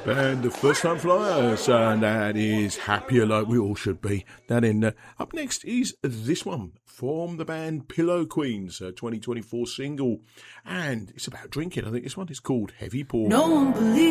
And the First Time Flyers, and that is Happier Like We All Should Be. That in. Up next is this one from the band Pillow Queens, a 2024 single, and it's about drinking. I think this one is called Heavy Pour. No one believes